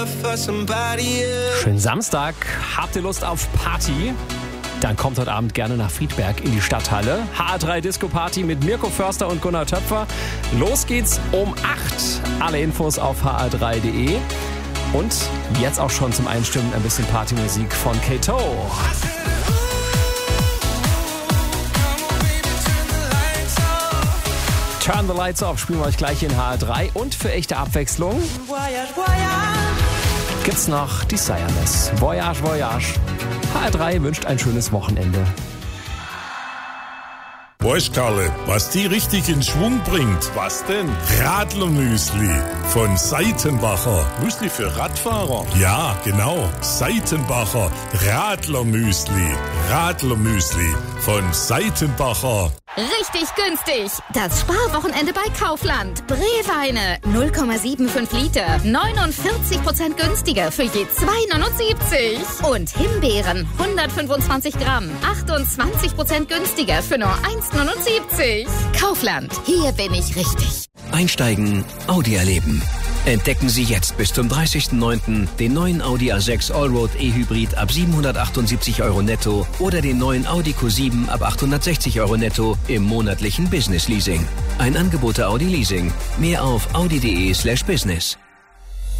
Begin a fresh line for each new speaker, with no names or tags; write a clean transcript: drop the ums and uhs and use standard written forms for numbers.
Schönen Samstag. Habt ihr Lust auf Party? Dann kommt heute Abend gerne nach Friedberg in die Stadthalle. HR3 Disco Party mit Mirko Förster und Gunnar Töpfer. Los geht's um 8. Alle Infos auf hr3.de. Und jetzt auch schon zum Einstimmen ein bisschen Partymusik von Kato. Turn the Lights Off spielen wir euch gleich in HR3. Und für echte Abwechslung gibt's noch die Desireless. Voyage, Voyage. HR3 wünscht ein schönes Wochenende.
Weißt Karle, was die richtig in Schwung bringt?
Was denn?
Radlermüsli von Seitenbacher.
Müsli für Radfahrer?
Ja, genau. Seitenbacher Radlermüsli. Radlermüsli von Seitenbacher.
Richtig günstig. Das Sparwochenende bei Kaufland. Brewweine 0,75 Liter. 49% günstiger für je 2,79. Und Himbeeren 125 Gramm. 28% günstiger für nur 1,79. Kaufland. Hier bin ich richtig.
Einsteigen, Audi erleben. Entdecken Sie jetzt bis zum 30.09. den neuen Audi A6 Allroad E-Hybrid ab 778 € netto oder den neuen Audi Q7 ab 860 € netto im monatlichen Business Leasing. Ein Angebot der Audi Leasing. Mehr auf audi.de/business.